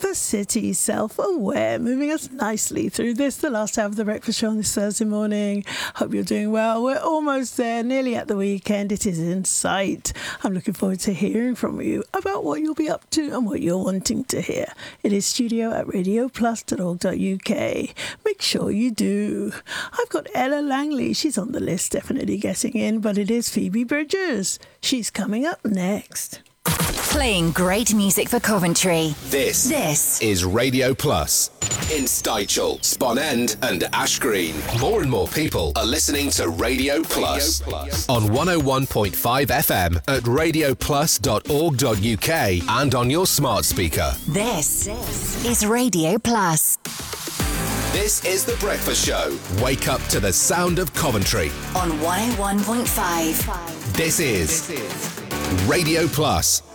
the city, self-aware, moving us nicely through this, the last hour of the breakfast show on this Thursday morning. Hope you're doing well. We're almost there, nearly at the weekend. It is in sight. I'm looking forward to hearing from you about what you'll be up to and what you're wanting to hear. It is studio@radioplus.org.uk. Make sure you do. I've got Ella Langley. She's on the list, definitely getting in, but it is Phoebe Bridgers. She's coming up next. Playing great music for Coventry. This is Radio Plus. In Stychel, Sponend and Ash Green. More and more people are listening to Radio Plus. On 101.5 FM at radioplus.org.uk and on your smart speaker. This is Radio Plus. This is The Breakfast Show. Wake up to the sound of Coventry. On 101.5. This is Radio Plus.